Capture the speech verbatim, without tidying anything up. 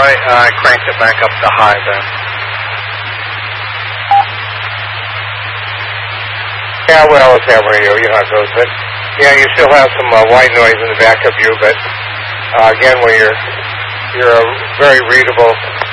I, I cranked it back up to high then. Yeah, well, it's that radio, you know how it goes. But yeah, you still have some uh, white noise in the back of you. But uh, again, when you're you're a very readable